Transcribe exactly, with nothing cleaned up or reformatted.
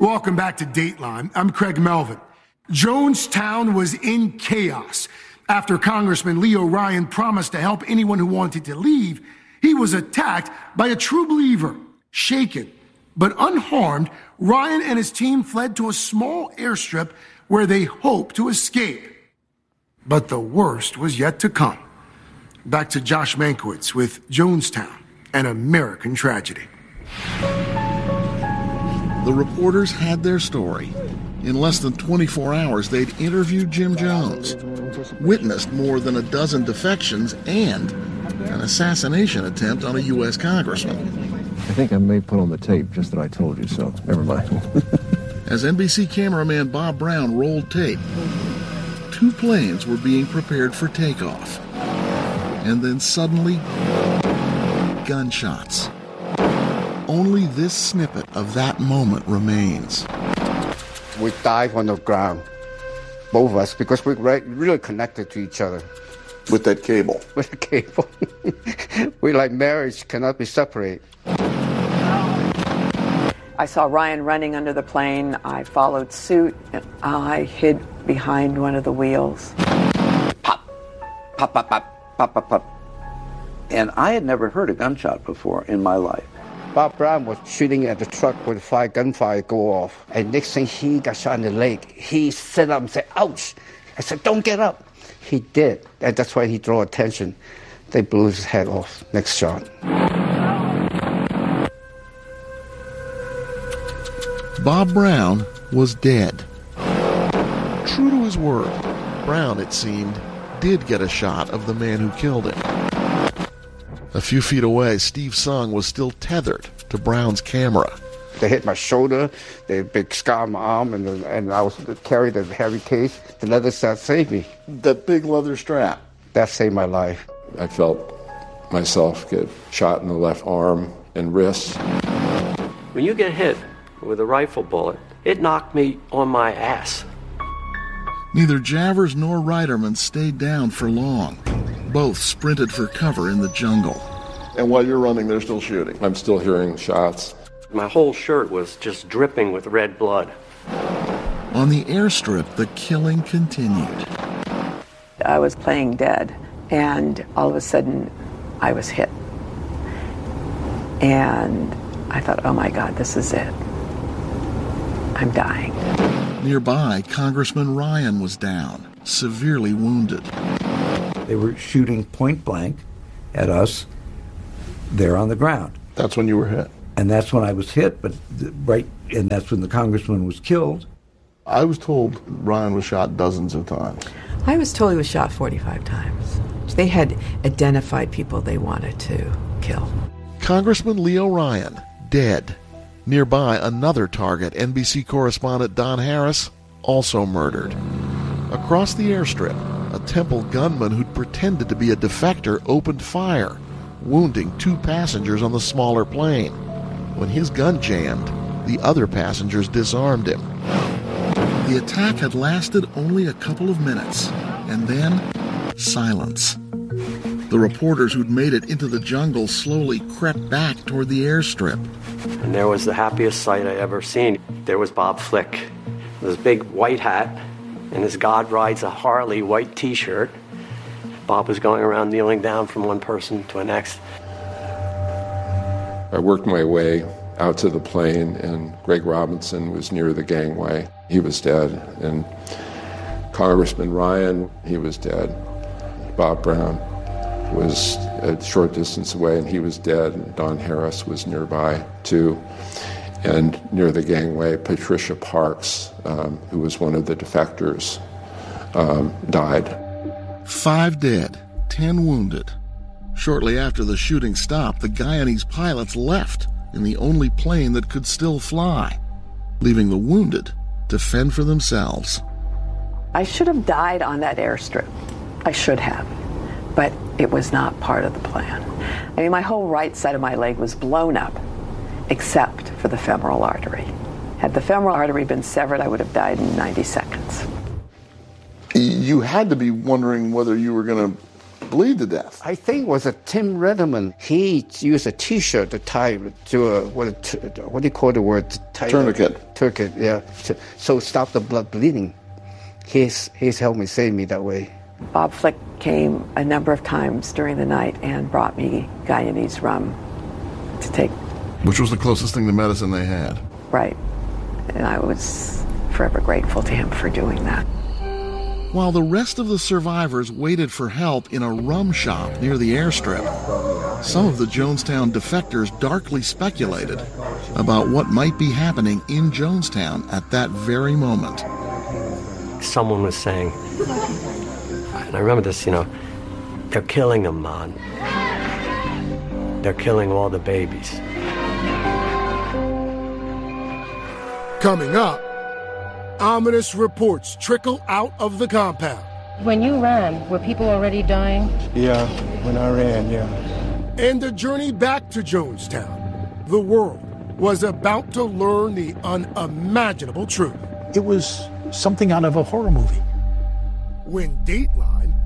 Welcome back to Dateline. I'm Craig Melvin. Jonestown was in chaos. After Congressman Leo Ryan promised to help anyone who wanted to leave, he was attacked by a true believer. Shaken but unharmed, Ryan and his team fled to a small airstrip where they hoped to escape. But the worst was yet to come. Back to Josh Mankiewicz with Jonestown, an American tragedy. The reporters had their story. In less than twenty-four hours, they'd interviewed Jim Jones, witnessed more than a dozen defections, and an assassination attempt on a U S congressman. I think I may put on the tape just that I told you so. Never mind. As N B C cameraman Bob Brown rolled tape, two planes were being prepared for takeoff. And then suddenly, gunshots. Only this snippet of that moment remains. We died on the ground, both of us, because we're really connected to each other. With that cable? With the cable. We like marriage, cannot be separated. I saw Ryan running under the plane. I followed suit. I hid behind one of the wheels. Pop, pop, pop, pop, pop, pop, pop. And I had never heard a gunshot before in my life. Bob Brown was shooting at the truck with fire, gunfire go off. And next thing, he got shot in the leg. He sat up and said, ouch. I said, don't get up. He did. And that's why he drew attention. They blew his head off. Next shot. Bob Brown was dead. True to his word, Brown, it seemed, did get a shot of the man who killed him. A few feet away, Steve Sung was still tethered to Brown's camera. They hit my shoulder, they big scar on my arm, and, and I was carried a heavy case. The leather strap saved me. That big leather strap? That saved my life. I felt myself get shot in the left arm and wrist. When you get hit with a rifle bullet, it knocked me on my ass. Neither Javers nor Reiterman stayed down for long. Both sprinted for cover in the jungle. And while you're running, they're still shooting? I'm still hearing shots. My whole shirt was just dripping with red blood. On the airstrip, the killing continued. I was playing dead, and all of a sudden, I was hit. And I thought, oh my God, this is it. I'm dying. Nearby, Congressman Ryan was down, severely wounded. They were shooting point blank at us there on the ground. That's when you were hit? And that's when I was hit, but right, and that's when the congressman was killed. I was told Ryan was shot dozens of times. I was told he was shot forty-five times. They had identified people they wanted to kill. Congressman Leo Ryan, dead. Nearby, another target, N B C correspondent Don Harris, also murdered. Across the airstrip, a Temple gunman who'd pretended to be a defector opened fire, wounding two passengers on the smaller plane. When his gun jammed, the other passengers disarmed him. The attack had lasted only a couple of minutes, and then silence. The reporters who'd made it into the jungle slowly crept back toward the airstrip. And there was the happiest sight I ever seen. There was Bob Flick, with his big white hat, and his God Rides a Harley white T-shirt. Bob was going around kneeling down from one person to the next. I worked my way out to the plane, and Greg Robinson was near the gangway. He was dead. And Congressman Ryan, he was dead. Bob Brown was a short distance away, and he was dead. And Don Harris was nearby, too. And near the gangway, Patricia Parks, um, who was one of the defectors, um, died. Five dead, ten wounded. Shortly after the shooting stopped, the Guyanese pilots left in the only plane that could still fly, leaving the wounded to fend for themselves. I should have died on that airstrip. I should have. But it was not part of the plan. I mean, my whole right side of my leg was blown up, except for the femoral artery. Had the femoral artery been severed, I would have died in ninety seconds. You had to be wondering whether you were going to bleed to death. I think it was a Tim Redderman. He used a T-shirt to tie to a what? A, what do you call the word? Tie Tourniquet. Tourniquet. Yeah. To, so stop the blood bleeding. He's he's helped me save me that way. Bob Flick came a number of times during the night and brought me Guyanese rum to take. Which was the closest thing to medicine they had. Right. And I was forever grateful to him for doing that. While the rest of the survivors waited for help in a rum shop near the airstrip, some of the Jonestown defectors darkly speculated about what might be happening in Jonestown at that very moment. Someone was saying, and I remember this, you know, they're killing them, man. They're killing all the babies. Coming up, ominous reports trickle out of the compound. When you ran, were people already dying? Yeah, when I ran, yeah. And a journey back to Jonestown. The world was about to learn the unimaginable truth. It was something out of a horror movie. When Dateline